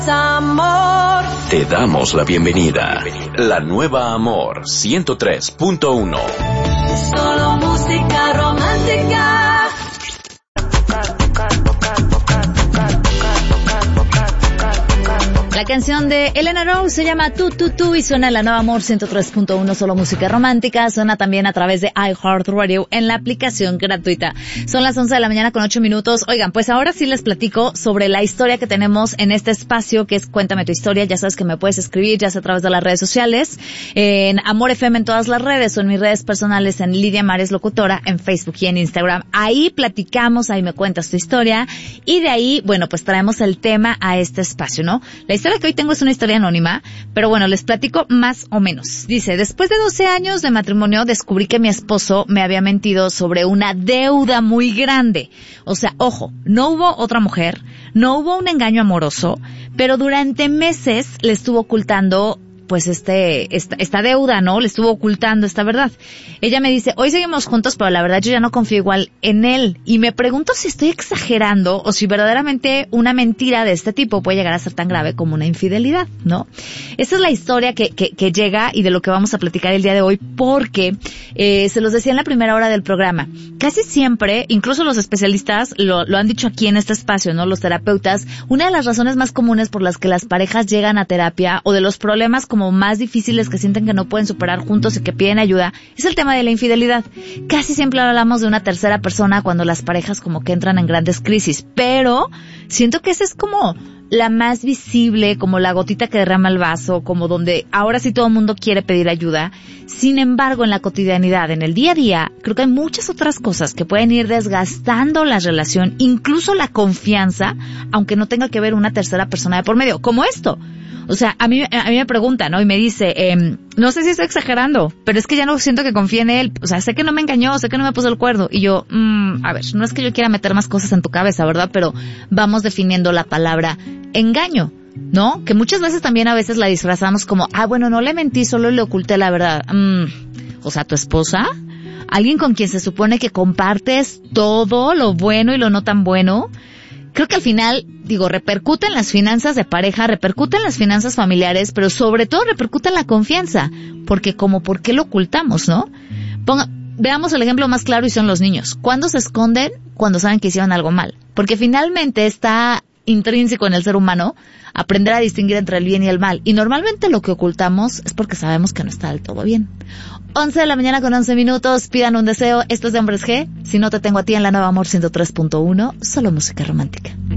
Amor. Te damos la bienvenida. La nueva Amor 103.1. Solo música romántica. La canción de Elena Rose se llama Tú y suena en la nueva Amor 103.1, solo música romántica. Suena también a través de iHeartRadio en la aplicación gratuita. Son las 11 de la mañana con 8 minutos. Oigan, pues ahora sí les platico sobre la historia que tenemos en este espacio que es Cuéntame tu historia. Ya sabes que me puedes escribir ya sea a través de las redes sociales, en Amor FM en todas las redes o en mis redes personales en Lidia Mares Locutora, en Facebook y en Instagram. Ahí platicamos, ahí me cuentas tu historia y de ahí, bueno, pues traemos el tema a este espacio, ¿no? La historia que hoy tengo es una historia anónima, pero bueno, les platico más o menos. Dice, después de 12 años de matrimonio descubrí que mi esposo me había mentido sobre una deuda muy grande. O sea, ojo, no hubo otra mujer, no hubo un engaño amoroso, pero durante meses le estuvo ocultando pues esta deuda, ¿no? Le estuvo ocultando esta verdad. Ella me dice, hoy seguimos juntos, pero la verdad yo ya no confío igual en él. Y me pregunto si estoy exagerando o si verdaderamente una mentira de este tipo puede llegar a ser tan grave como una infidelidad, ¿no? Esa es la historia que llega y de lo que vamos a platicar el día de hoy, porque se los decía en la primera hora del programa. Casi siempre, incluso los especialistas lo han dicho aquí en este espacio, ¿no? Los terapeutas, una de las razones más comunes por las que las parejas llegan a terapia o de los problemas como más difíciles que sienten que no pueden superar juntos y que piden ayuda, es el tema de la infidelidad. Casi siempre hablamos de una tercera persona cuando las parejas como que entran en grandes crisis, pero siento que esa es como la más visible, como la gotita que derrama el vaso, como donde ahora sí todo el mundo quiere pedir ayuda. Sin embargo, en la cotidianidad, en el día a día, creo que hay muchas otras cosas que pueden ir desgastando la relación, incluso la confianza, aunque no tenga que ver una tercera persona de por medio, como esto. O sea, a mí me pregunta, ¿no? Y me dice, no sé si estoy exagerando, pero es que ya no siento que confíe en él. O sea, sé que no me engañó, sé que no me puso el cuerno. Y yo, a ver, no es que yo quiera meter más cosas en tu cabeza, ¿verdad? Pero vamos definiendo la palabra engaño, ¿no? Que muchas veces también a veces la disfrazamos como, bueno, no le mentí, solo le oculté la verdad. O sea, tu esposa, alguien con quien se supone que compartes todo lo bueno y lo no tan bueno. Creo que al final, repercute en las finanzas de pareja, repercute en las finanzas familiares, pero sobre todo repercute en la confianza, porque ¿por qué lo ocultamos, no? Veamos el ejemplo más claro y son los niños. ¿Cuándo se esconden? Cuando saben que hicieron algo mal. Porque finalmente está intrínseco en el ser humano aprender a distinguir entre el bien y el mal. Y normalmente lo que ocultamos es porque sabemos que no está del todo bien. 11 de la mañana con 11 minutos, pidan un deseo. Esto es de Hombres G. Si no te tengo a ti en la nueva Amor 103.1, solo música romántica.